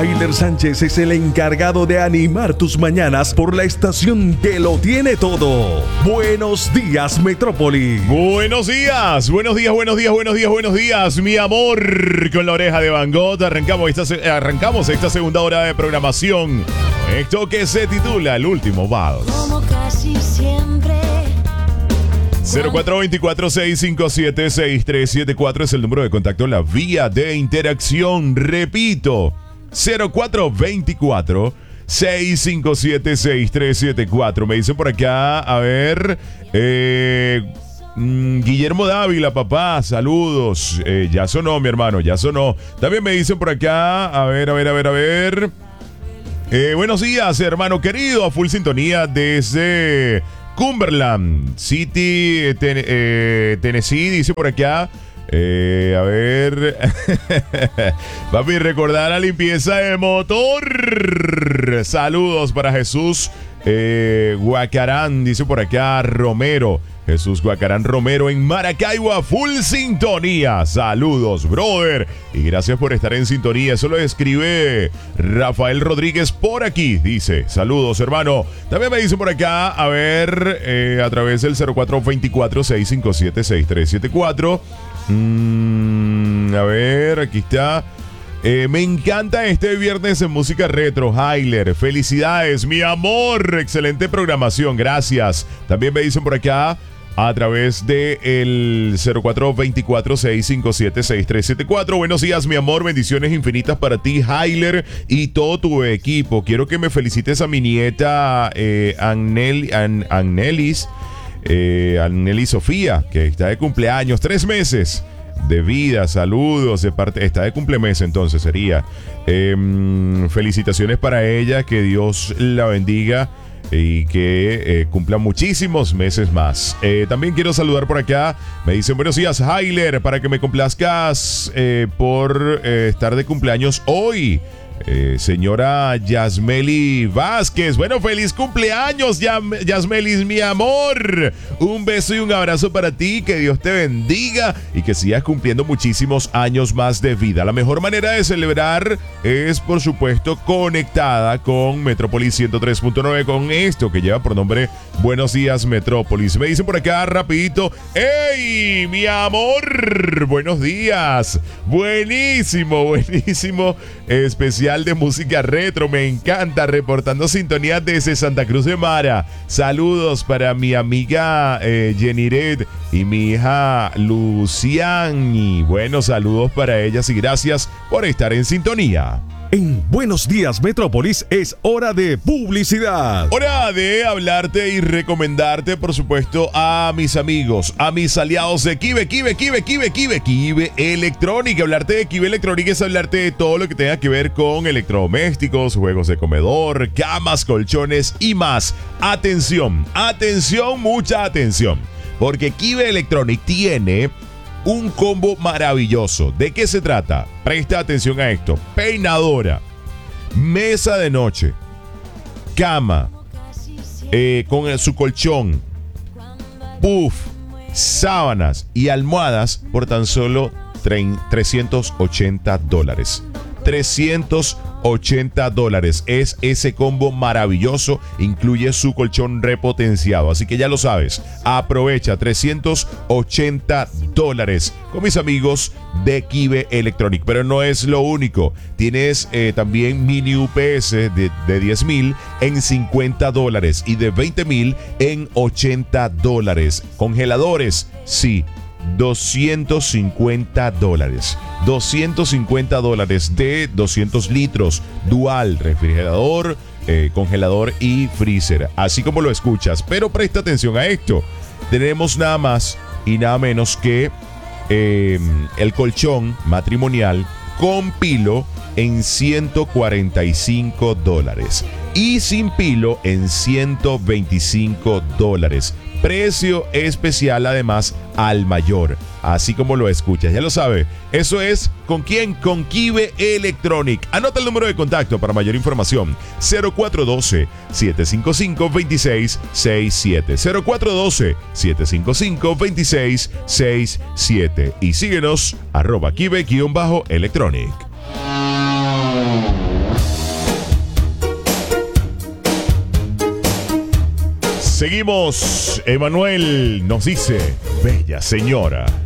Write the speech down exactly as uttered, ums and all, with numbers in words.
Hailer Sánchez es el encargado de animar tus mañanas por la estación que lo tiene todo. Buenos días, Metrópoli. Buenos días, buenos días, buenos días, buenos días, buenos días, mi amor. Con la oreja de Van Gogh arrancamos esta, arrancamos esta segunda hora de programación. Esto que se titula El Último Vals. Como casi siempre. cero cuatro dos cuatro, seis cinco siete, seis tres siete cuatro es el número de contacto, la vía de interacción. Repito, cero cuatro dos cuatro, seis cinco siete, seis tres siete cuatro. Me dicen por acá, a ver, eh, mm, Guillermo Dávila, papá, saludos. Eh, ya sonó, mi hermano, ya sonó. También me dicen por acá, a ver, a ver, a ver, a ver. Eh, buenos días, hermano querido, a full sintonía desde Cumberland City, ten, eh, Tennessee, dice por acá. Eh, a ver. Papi, recordar la limpieza de motor. Saludos para Jesús eh, Guacarán, dice por acá Romero. Jesús Guacarán Romero en Maracaibo, full sintonía. Saludos, brother. Y gracias por estar en sintonía. Eso lo escribe Rafael Rodríguez por aquí. Dice, saludos, hermano. También me dice por acá, a ver, eh, a través del cero cuatro dos cuatro, seis cinco siete, seis tres siete cuatro. Mm, a ver, aquí está. Eh, me encanta este viernes en música retro, Hailer. Felicidades, mi amor. Excelente programación, gracias. También me dicen por acá a través de el cero cuatro dos cuatro, seis cinco siete, seis tres siete cuatro. Buenos días, mi amor. Bendiciones infinitas para ti, Hailer, y todo tu equipo. Quiero que me felicites a mi nieta eh, Annel, An, Annelis, eh, Annelis Sofía, que está de cumpleaños, tres meses de vida. Saludos de parte, está de cumplemes, entonces sería. Eh, felicitaciones para ella, que Dios la bendiga y que eh, cumpla muchísimos meses más. Eh, también quiero saludar por acá. Me dicen buenos días, Hailer, para que me complazcas eh, por eh, estar de cumpleaños hoy. Eh, señora Yasmeli Vázquez. Bueno, feliz cumpleaños, Yam- Yasmeli, mi amor. Un beso y un abrazo para ti. Que Dios te bendiga y que sigas cumpliendo muchísimos años más de vida. La mejor manera de celebrar es, por supuesto, conectada con Metrópolis ciento tres punto nueve, con esto que lleva por nombre Buenos días, Metrópolis. Me dicen por acá rapidito, ¡hey, mi amor! Buenos días. Buenísimo, buenísimo. Especial de música retro, me encanta, reportando sintonía desde Santa Cruz de Mara. Saludos para mi amiga eh, Jeniret y mi hija Luciani. Buenos saludos para ellas y gracias por estar en sintonía. En Buenos Días, Metrópolis es hora de publicidad. Hora de hablarte y recomendarte, por supuesto, a mis amigos, a mis aliados de Kive, Kive, Kive, Kive, Kive, Kive Electrónica. Hablarte de Kive Electrónica es hablarte de todo lo que tenga que ver con electrodomésticos, juegos de comedor, camas, colchones y más. Atención, atención, mucha atención, porque Kive Electronic tiene un combo maravilloso. ¿De qué se trata? Presta atención a esto. Peinadora, mesa de noche, cama, eh, con su colchón, puff, sábanas y almohadas por tan solo trescientos ochenta dólares. trescientos ochenta dólares es ese combo maravilloso, incluye su colchón repotenciado, así que ya lo sabes, aprovecha, trescientos ochenta dólares con mis amigos de Kive Electronic. Pero no es lo único, tienes eh, también mini U P S de, de diez mil en cincuenta dólares y de veinte mil en ochenta dólares. Congeladores, sí, doscientos cincuenta dólares. doscientos cincuenta dólares de doscientos litros. Dual, refrigerador, eh, congelador y freezer. Así como lo escuchas. Pero presta atención a esto. Tenemos nada más y nada menos que eh, el colchón matrimonial con pilo en ciento cuarenta y cinco dólares. Y sin pilo en ciento veinticinco dólares. Precio especial además al mayor, así como lo escuchas, ya lo sabe. Eso es, ¿con quién? Con Kive Electronic. Anota el número de contacto para mayor información: cero cuatro uno dos, siete cinco cinco, dos seis seis siete, cero cuatro uno dos, siete cinco cinco, dos seis seis siete, y síguenos arroba Kive-Electronic. Seguimos. Emanuel nos dice, bella señora.